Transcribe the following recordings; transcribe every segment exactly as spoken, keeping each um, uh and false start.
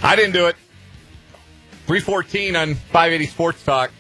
I didn't do it. three fourteen on five eighty Sports Talk.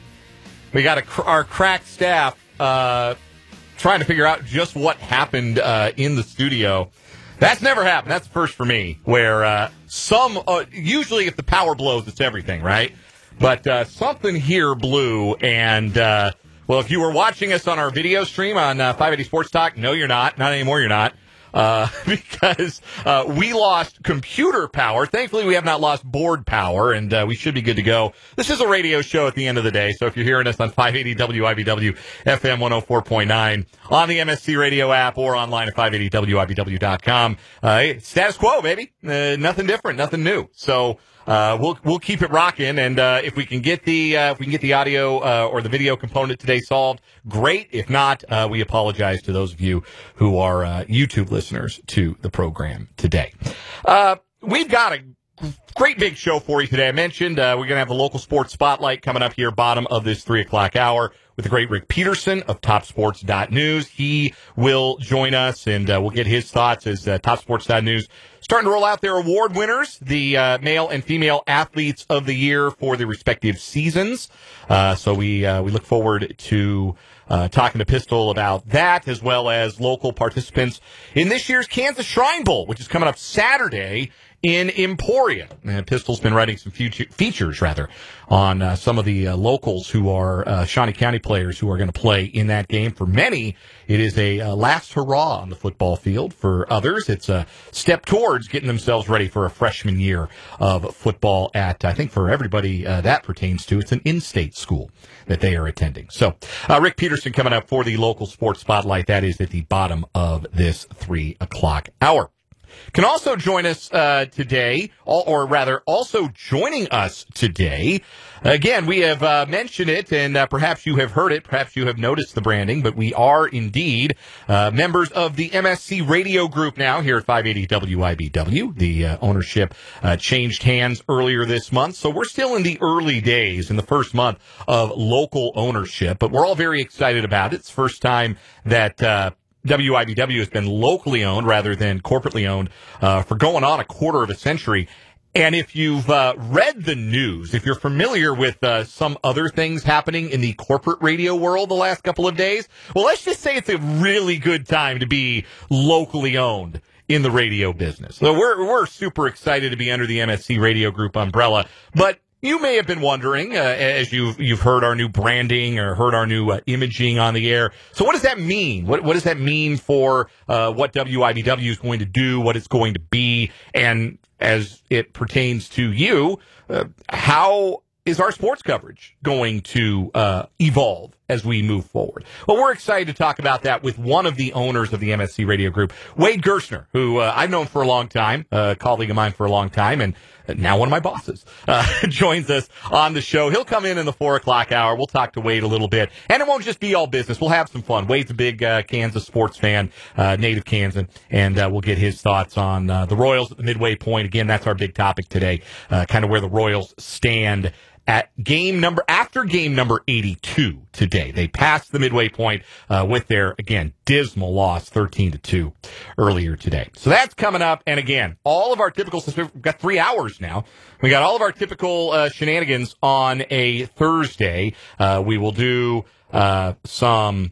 We got a, our crack staff uh, trying to figure out just what happened uh, in the studio. That's never happened. That's the first for me, where uh, some, uh, usually if the power blows, it's everything, right? But uh, something here blew, and, uh, well, if you were watching us on our video stream on uh, five eighty Sports Talk, no, you're not. Not anymore, you're not. Uh, because uh, we lost computer power. Thankfully, we have not lost board power, and uh, we should be good to go. This is a radio show at the end of the day, so if you're hearing us on five eighty W I B W, F M one oh four point nine, on the M S C radio app, or online at five eighty W I B W dot com, uh, status quo, baby. Uh, nothing different, nothing new. So uh, we'll we'll keep it rocking, and uh, if we can get the uh, if we can get the audio uh, or the video component today solved, great. If not, uh, we apologize to those of you who are uh, YouTube listeners to the program today. Uh, we've got a great big show for you today. I mentioned uh, we're going to have the local sports spotlight coming up here, bottom of this three o'clock hour, with the great Rick Peterson of top sports dot news. He will join us, and uh, we'll get his thoughts as uh, top sports dot news starting to roll out their award winners, the uh, male and female athletes of the year for the respective seasons. Uh, so we uh, we look forward to uh, talking to Pistol about that, as well as local participants in this year's Kansas Shrine Bowl, which is coming up Saturday in Emporia. And Pistol's been writing some future, features, rather, on uh, some of the uh, locals who are uh, Shawnee County players who are going to play in that game. For many, it is a uh, last hurrah on the football field. For others, it's a step towards getting themselves ready for a freshman year of football at, I think for everybody uh, that pertains to, it's an in-state school that they are attending. So uh, Rick Peterson coming up for the local sports spotlight. That is at the bottom of this three o'clock hour. Can also join us uh, today, or rather also joining us today. Again, we have uh, mentioned it, and uh, perhaps you have heard it, perhaps you have noticed the branding, but we are indeed uh, members of the M S C radio group now here at five eighty W I B W. The uh, ownership uh, changed hands earlier this month, so we're still in the early days, in the first month of local ownership, but we're all very excited about it. It's the first time that uh W I B W has been locally owned rather than corporately owned uh, for going on a quarter of a century. And if you've uh, read the news, if you're familiar with uh, some other things happening in the corporate radio world the last couple of days, well, let's just say it's a really good time to be locally owned in the radio business. So we're we're super excited to be under the M S C Radio Group umbrella. But you may have been wondering, uh, as you've you've heard our new branding or heard our new uh, imaging on the air. So what does that mean? What what does that mean for uh, what W I B W is going to do, what it's going to be, and as it pertains to you, uh, how is our sports coverage going to uh, evolve as we move forward? Well, we're excited to talk about that with one of the owners of the M S C Radio Group, Wade Gerstner, who uh, I've known for a long time, a colleague of mine for a long time, and now one of my bosses, uh, joins us on the show. He'll come in in the four o'clock hour. We'll talk to Wade a little bit, and it won't just be all business. We'll have some fun. Wade's a big uh, Kansas sports fan, uh, native Kansan, and uh, we'll get his thoughts on uh, the Royals at the midway point. Again, that's our big topic today, uh, kind of where the Royals stand at game number, after game number eighty-two today. They passed the midway point uh, with their, again, dismal loss, thirteen to two, earlier today. So that's coming up. And again, all of our typical, we've got three hours now. We got all of our typical uh, shenanigans on a Thursday. Uh, we will do uh, some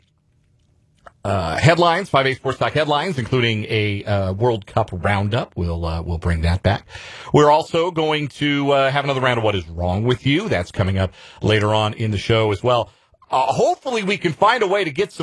Uh, headlines, five eighty Sports Talk headlines, including a uh, World Cup roundup. We'll uh, we'll bring that back. We're also going to uh, have another round of What Is Wrong With You. That's coming up later on in the show as well. Uh, hopefully we can find a way to get some